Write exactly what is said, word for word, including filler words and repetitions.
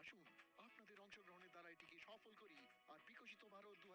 আসুন আপনাদের অংশগ্রহণের দ্বারা এটিকে সফল করি আর বিকশিত ভারত দু